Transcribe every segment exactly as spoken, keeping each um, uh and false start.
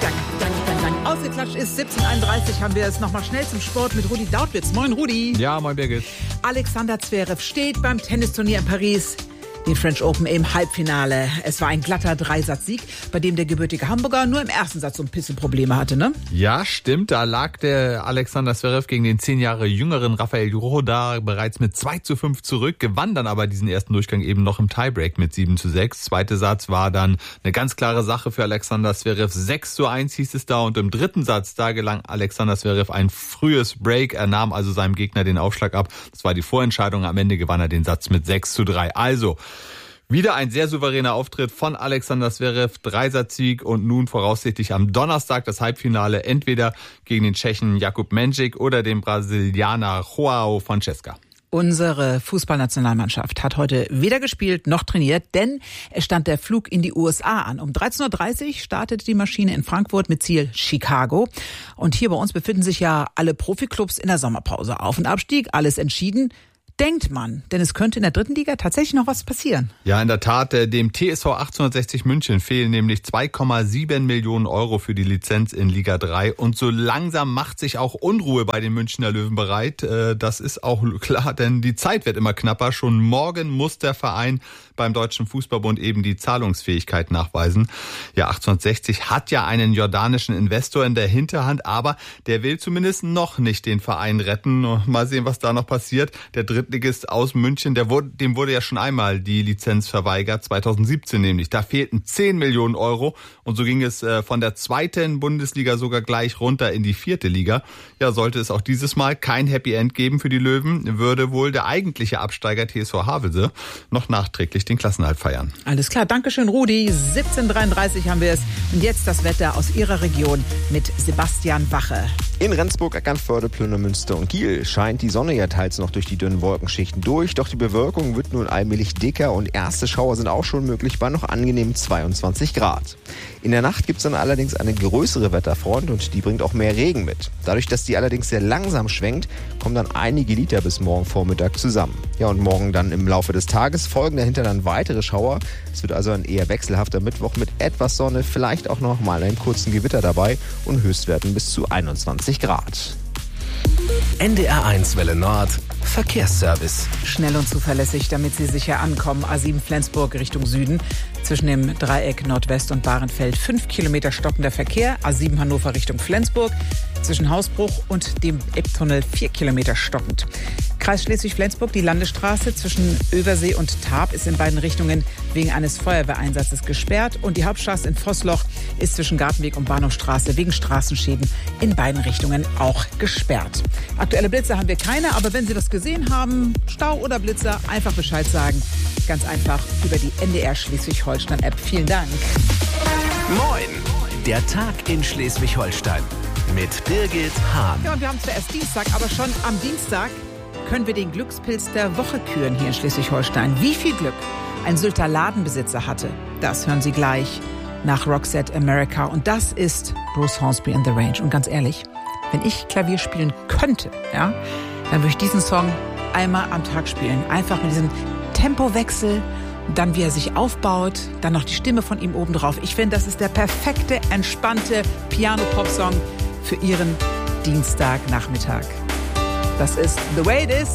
dank, dank, dank, dank. Ausgeklatscht ist siebzehn Uhr einunddreißig, haben wir es nochmal schnell zum Sport mit Rudi Dautwitz. Moin Rudi. Ja, moin Birgit. Alexander Zverev steht beim Tennisturnier in Paris, den French Open im Halbfinale. Es war ein glatter Dreisatzsieg, bei dem der gebürtige Hamburger nur im ersten Satz so ein bisschen Probleme hatte, ne? Ja, stimmt. Da lag der Alexander Zverev gegen den zehn Jahre jüngeren Rafael Roda bereits mit zwei zu fünf zurück, gewann dann aber diesen ersten Durchgang eben noch im Tiebreak mit sieben zu sechs. Zweiter Satz war dann eine ganz klare Sache für Alexander Zverev. sechs zu eins hieß es da und im dritten Satz, da gelang Alexander Zverev ein frühes Break. Er nahm also seinem Gegner den Aufschlag ab. Das war die Vorentscheidung. Am Ende gewann er den Satz mit sechs zu drei. Also wieder ein sehr souveräner Auftritt von Alexander Zverev, Dreisatz-Sieg und nun voraussichtlich am Donnerstag das Halbfinale entweder gegen den Tschechen Jakub Menšík oder den Brasilianer João Francesca. Unsere Fußballnationalmannschaft hat heute weder gespielt noch trainiert, denn es stand der Flug in die U S A an. Um dreizehn Uhr dreißig startete die Maschine in Frankfurt mit Ziel Chicago. Und hier bei uns befinden sich ja alle Profiklubs in der Sommerpause. Auf- und Abstieg, alles entschieden. Denkt man, denn es könnte in der dritten Liga tatsächlich noch was passieren. Ja, in der Tat, dem T S V achtzehnhundertsechzig München fehlen nämlich zwei Komma sieben Millionen Euro für die Lizenz in Liga drei. Und so langsam macht sich auch Unruhe bei den Münchner Löwen bereit. Das ist auch klar, denn die Zeit wird immer knapper. Schon morgen muss der Verein beim Deutschen Fußballbund eben die Zahlungsfähigkeit nachweisen. Ja, achtzehnhundertsechzig hat ja einen jordanischen Investor in der Hinterhand, aber der will zumindest noch nicht den Verein retten. Mal sehen, was da noch passiert. Der Drittligist aus München, der wurde, dem wurde ja schon einmal die Lizenz verweigert, zweitausendsiebzehn nämlich. Da fehlten zehn Millionen Euro und so ging es von der zweiten Bundesliga sogar gleich runter in die vierte Liga. Ja, sollte es auch dieses Mal kein Happy End geben für die Löwen, würde wohl der eigentliche Absteiger T S V Havelse noch nachträglich den Klassenerhalt feiern. Alles klar, Dankeschön Rudi. siebzehn Uhr dreiunddreißig haben wir es. Und jetzt das Wetter aus Ihrer Region mit Sebastian Wache. In Rendsburg, Eckernförde, Plüne, und Kiel scheint die Sonne ja teils noch durch die dünnen Wolkenschichten durch, doch die Bewölkung wird nun allmählich dicker und erste Schauer sind auch schon möglich bei noch angenehmen zweiundzwanzig Grad. In der Nacht gibt es dann allerdings eine größere Wetterfront und die bringt auch mehr Regen mit. Dadurch, dass die allerdings sehr langsam schwenkt, kommen dann einige Liter bis morgen Vormittag zusammen. Ja, und morgen dann im Laufe des Tages folgen dahinter dann weitere Schauer. Es wird also ein eher wechselhafter Mittwoch mit etwas Sonne, vielleicht auch noch mal einen kurzen Gewitter dabei und Höchstwerten bis zu einundzwanzig Grad. N D R eins Welle Nord Verkehrsservice. Schnell und zuverlässig, damit Sie sicher ankommen. A sieben Flensburg Richtung Süden. Zwischen dem Dreieck Nordwest und Bahrenfeld fünf Kilometer stockender Verkehr. A sieben Hannover Richtung Flensburg. Zwischen Hausbruch und dem Ebbtunnel vier Kilometer stockend. Kreis Schleswig-Flensburg, die Landesstraße zwischen Översee und Tarp ist in beiden Richtungen wegen eines Feuerwehreinsatzes gesperrt. Und die Hauptstraße in Vossloch ist zwischen Gartenweg und Bahnhofstraße wegen Straßenschäden in beiden Richtungen auch gesperrt. Aktuelle Blitze haben wir keine, aber wenn Sie das gesehen haben, Stau oder Blitzer, einfach Bescheid sagen. Ganz einfach über die N D R Schleswig-Holstein-App. Vielen Dank. Moin, der Tag in Schleswig-Holstein mit Birgit Hahn. Ja, und wir haben zwar erst Dienstag, aber schon am Dienstag können wir den Glückspilz der Woche küren hier in Schleswig-Holstein. Wie viel Glück ein Sylter Ladenbesitzer hatte, das hören Sie gleich nach Roxette America. Und das ist Bruce Hornsby and the Range. Und ganz ehrlich, wenn ich Klavier spielen könnte, ja, dann würde ich diesen Song einmal am Tag spielen. Einfach mit diesem Tempowechsel, dann wie er sich aufbaut, dann noch die Stimme von ihm obendrauf. Ich finde, das ist der perfekte, entspannte Piano-Pop-Song für Ihren Dienstagnachmittag. Das ist The Way It Is.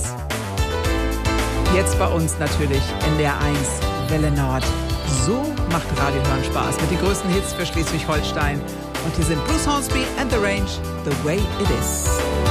Jetzt bei uns natürlich N D R eins Welle Nord. So macht Radiohören Spaß mit den größten Hits für Schleswig-Holstein. Und hier sind Bruce Hornsby and the Range, The Way It Is.